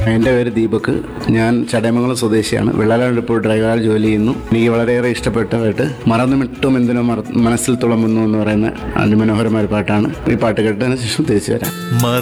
എൻ്റെ പേര് ദീപക്. ഞാൻ ചടയമംഗലം സ്വദേശിയാണ്. വെള്ളാലാണ്ട് ഇപ്പോൾ ഡ്രൈവറായി ജോലി ചെയ്യുന്നു. എനിക്ക് വളരെയേറെ ഇഷ്ടപ്പെട്ടതായിട്ട് മറന്നുമിട്ടും എന്തിനോ മനസ്സിൽ തുളമ്പുന്നു എന്ന് പറയുന്ന അതിമനോഹരമായ ഒരു പാട്ടാണ്. ഈ പാട്ട് കേട്ടതിന് ശേഷം തിരിച്ചു വരാം.